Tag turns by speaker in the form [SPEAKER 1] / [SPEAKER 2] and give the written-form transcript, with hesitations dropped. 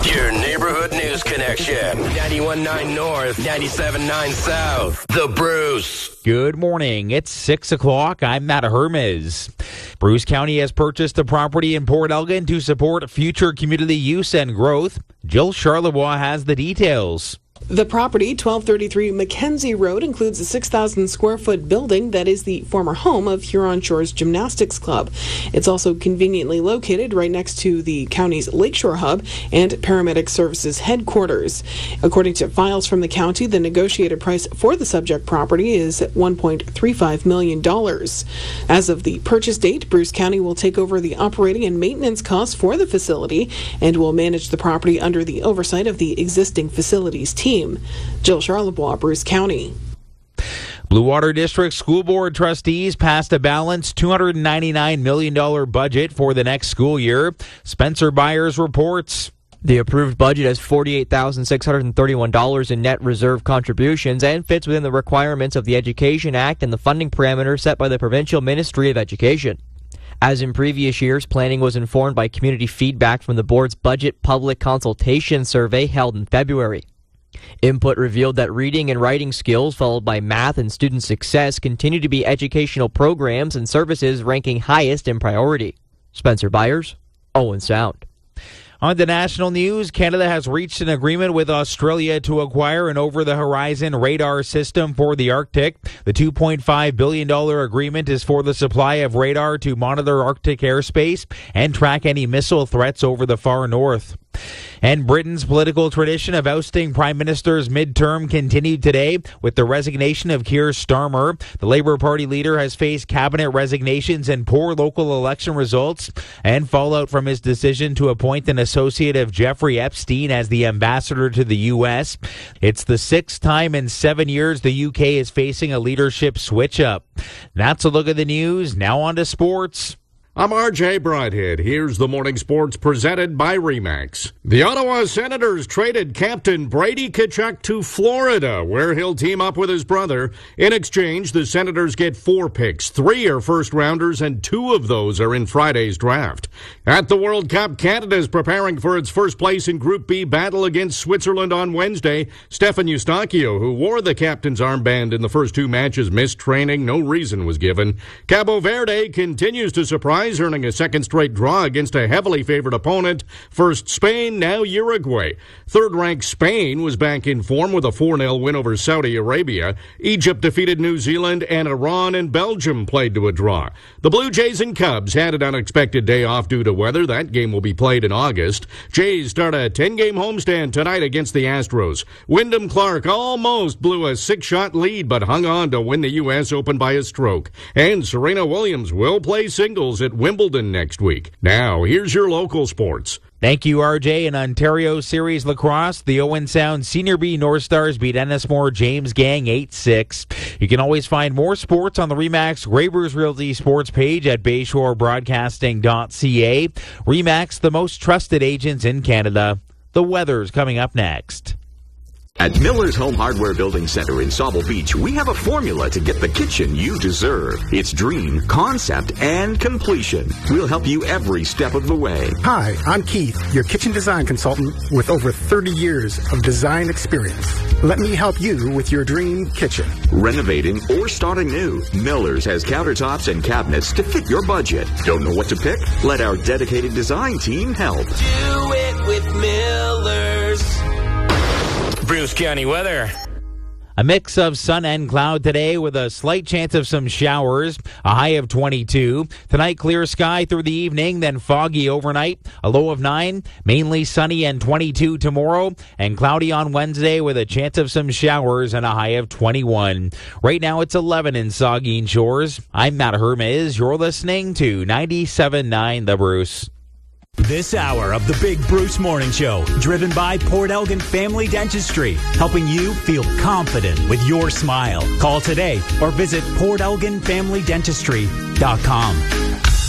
[SPEAKER 1] Your neighborhood news connection. 91.9 North, 97.9 South. The Bruce.
[SPEAKER 2] Good morning. It's 6 o'clock. I'm Matt Hermes. Bruce County has purchased a property in Port Elgin to support future community use and growth. Jill Charlebois has the details.
[SPEAKER 3] The property, 1233 Mackenzie Road, includes a 6,000 square foot building that is the former home of Huron Shores Gymnastics Club. It's also conveniently located right next to the county's Lakeshore Hub and Paramedic Services headquarters. According to files from the county, the negotiated price for the subject property is $1.35 million. As of the purchase date, Bruce County will take over the operating and maintenance costs for the facility and will manage the property under the oversight of the existing facilities team. Jill Charlebois, Bruce County.
[SPEAKER 2] Blue Water District School Board trustees passed a balanced $299 million budget for the next school year. Spencer Byers reports.
[SPEAKER 4] The approved budget has $48,631 in net reserve contributions and fits within the requirements of the Education Act and the funding parameters set by the Provincial Ministry of Education. As in previous years, planning was informed by community feedback from the board's budget public consultation survey held in February. Input revealed that reading and writing skills, followed by math and student success, continue to be educational programs and services ranking highest in priority. Spencer Byers, Owen Sound.
[SPEAKER 2] On the national news, Canada has reached an agreement with Australia to acquire an over-the-horizon radar system for the Arctic. The $2.5 billion agreement is for the supply of radar to monitor Arctic airspace and track any missile threats over the far north. And Britain's political tradition of ousting prime ministers midterm continued today with the resignation of Keir Starmer. The Labour Party leader has faced cabinet resignations and poor local election results and fallout from his decision to appoint an associate of Jeffrey Epstein as the ambassador to the U.S. It's the sixth time in 7 years the UK is facing a leadership switch-up. That's a look at the news. Now on to sports.
[SPEAKER 5] I'm RJ Broadhead. Here's the morning sports presented by RE/MAX. The Ottawa Senators traded captain Brady Tkachuk to Florida, where he'll team up with his brother. In exchange, the Senators get 4 picks. 3 are first-rounders, and 2 of those are in Friday's draft. At the World Cup, Canada is preparing for its first place in Group B battle against Switzerland on Wednesday. Stefan Eustáquio, who wore the captain's armband in the first 2 matches, missed training. No reason was given. Cabo Verde continues to surprise, earning a second straight draw against a heavily favored opponent. First Spain, now Uruguay. Third-ranked Spain was back in form with a 4-0 win over Saudi Arabia. Egypt defeated New Zealand, and Iran and Belgium played to a draw. The Blue Jays and Cubs had an unexpected day off due to weather. That game will be played in August. Jays start a 10-game homestand tonight against the Astros. Wyndham Clark almost blew a 6-shot lead, but hung on to win the U.S. Open by a stroke. And Serena Williams will play singles at Wimbledon next week. Now, here's your local sports.
[SPEAKER 2] Thank you, RJ. In Ontario Series Lacrosse, the Owen Sound Senior B North Stars beat Ennismore James Gang 8-6. You can always find more sports on the RE/MAX Graybers Realty sports page at bayshorebroadcasting.ca. RE/MAX, the most trusted agents in Canada. The weather's coming up next.
[SPEAKER 6] At Miller's Home Hardware Building Center in Sauble Beach, we have a formula to get the kitchen you deserve. It's dream, concept, and completion. We'll help you every step of the way.
[SPEAKER 7] Hi, I'm Keith, your kitchen design consultant with over 30 years of design experience. Let me help you with your dream kitchen.
[SPEAKER 6] Renovating or starting new, Miller's has countertops and cabinets to fit your budget. Don't know what to pick? Let our dedicated design team help.
[SPEAKER 1] Do it with Miller's. Bruce County weather.
[SPEAKER 2] A mix of sun and cloud today with a slight chance of some showers, a high of 22. Tonight, clear sky through the evening, then foggy overnight, a low of 9. Mainly sunny and 22 tomorrow, and cloudy on Wednesday with a chance of some showers and a high of 21. Right now, it's 11 in Saugeen Shores. I'm Matt Hermes. You're listening to 97.9 The Bruce.
[SPEAKER 8] This hour of the Big Bruce Morning Show, driven by Port Elgin Family Dentistry, helping you feel confident with your smile. Call today or visit PortElginFamilyDentistry.com.